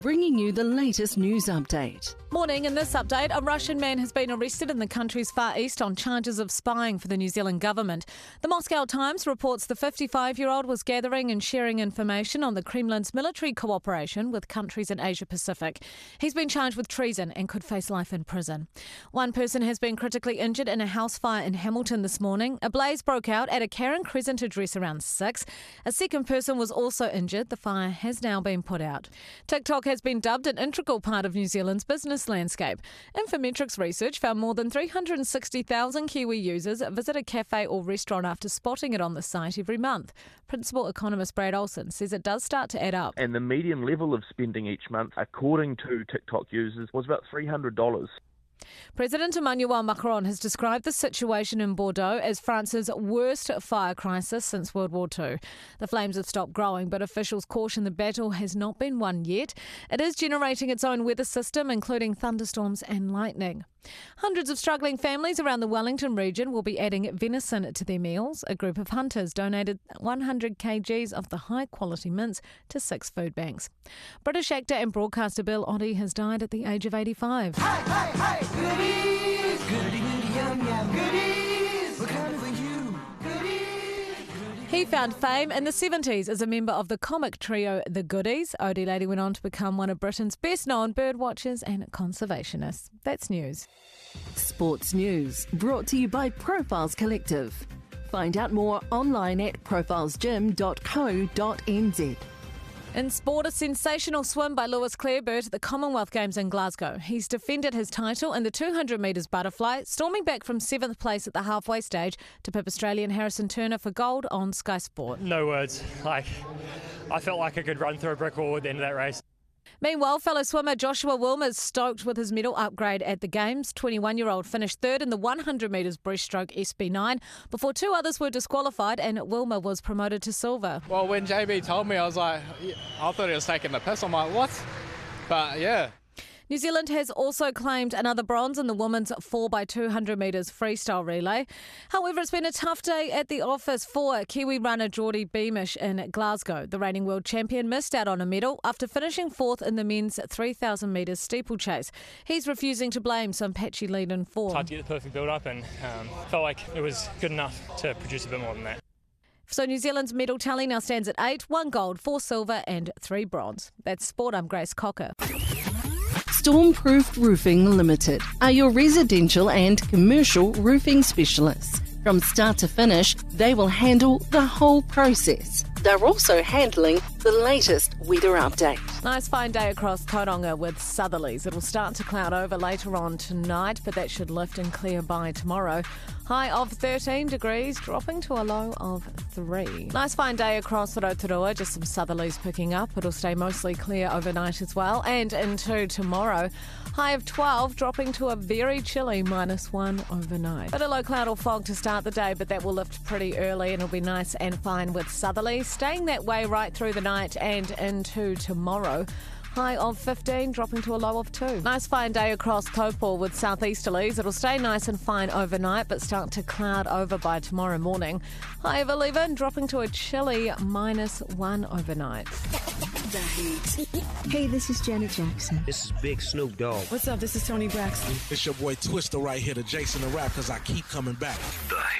Bringing you the latest news update. Morning. In this update, a Russian man has been arrested in the country's far east on charges of spying for the New Zealand government. The Moscow Times reports the 55-year-old was gathering and sharing information on the Kremlin's military cooperation with countries in Asia Pacific. He's been charged with treason and could face life in prison. One person has been critically injured in a house fire in Hamilton this morning. A blaze broke out at a Karen Crescent address around 6. A second person was also injured. The fire has now been put out. TikTok has been dubbed an integral part of New Zealand's business landscape. Infometrics research found more than 360,000 Kiwi users visit a cafe or restaurant after spotting it on the site every month. Principal economist Brad Olsen says it does start to add up. And the median level of spending each month, according to TikTok users, was about $300. President Emmanuel Macron has described the situation in Bordeaux as France's worst fire crisis since World War II. The flames have stopped growing, but officials caution the battle has not been won yet. It is generating its own weather system, including thunderstorms and lightning. Hundreds of struggling families around the Wellington region will be adding venison to their meals. A group of hunters donated 100 kgs of the high-quality mince to 6 food banks. British actor and broadcaster Bill Oddie has died at the age of 85. Hey, hey, hey! Goodies! Goody, goody, yum, yum. Goodies! We're coming for you. Goodies! He found fame in the 70s as a member of the comic trio The Goodies. Oddie later went on to become one of Britain's best-known bird watchers and conservationists. That's news. Sports news brought to you by Profiles Collective. Find out more online at profilesgym.co.nz. In sport, a sensational swim by Lewis Clareburt at the Commonwealth Games in Glasgow. He's defended his title in the 200 metres butterfly, storming back from 7th place at the halfway stage to pip Australian Harrison Turner for gold on Sky Sport. No words. I felt like I could run through a brick wall at the end of that race. Meanwhile, fellow swimmer Joshua Wilmer's stoked with his medal upgrade at the Games. 21-year-old finished third in the 100 metres breaststroke SB9 before 2 others were disqualified and Wilmer was promoted to silver. Well, when JB told me, I was like, I thought he was taking the piss. I'm like, what? But yeah. New Zealand has also claimed another bronze in the women's 4x200 metres freestyle relay. However, it's been a tough day at the office for Kiwi runner Geordie Beamish in Glasgow. The reigning world champion missed out on a medal after finishing 4th in the men's 3,000 metres steeplechase. He's refusing to blame some patchy lead in form. It's hard to get the perfect build-up and felt like it was good enough to produce a bit more than that. So New Zealand's medal tally now stands at 8, 1 gold, 4 silver and 3 bronze. That's Sport, I'm Grace Cocker. Stormproofed Roofing Limited are your residential and commercial roofing specialists. From start to finish, they will handle the whole process. They're also handling the latest weather update. Nice fine day across Tauranga with southerlies. It'll start to cloud over later on tonight, but that should lift and clear by tomorrow. High of 13 degrees, dropping to a low of 3. Nice fine day across Rotorua, just some southerlies picking up. It'll stay mostly clear overnight as well, and into tomorrow. High of 12, dropping to a very chilly -1 overnight. Bit of low cloud or fog to start the day, but that will lift pretty early and it'll be nice and fine with southerlies, staying that way right through the night and into tomorrow. High of 15, dropping to a low of 2. Nice fine day across Taupo with southeasterlies. It'll stay nice and fine overnight, but start to cloud over by tomorrow morning. High of 11, dropping to a chilly -1 overnight. Hey, this is Janet Jackson. This is Big Snoop Dogg. What's up? This is Tony Braxton. It's your boy Twister right here, the Jason the Rap, because I keep coming back. The